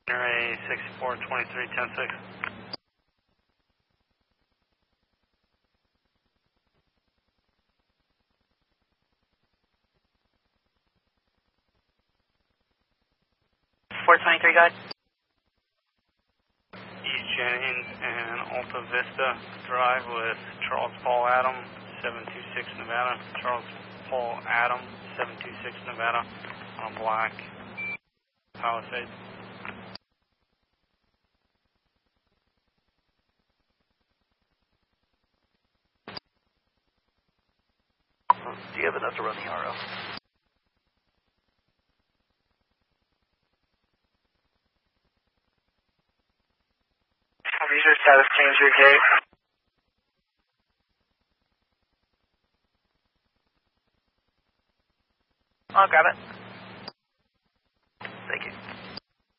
Array 6423, 10-6. .423, go ahead. East Jennings and Alta Vista Drive with Charles Paul Adam, 726 Nevada. Charles Paul Adam, 726 Nevada, on a black Palisade. Do you have enough to run the RO? User status change your gate. I'll grab it. Thank you.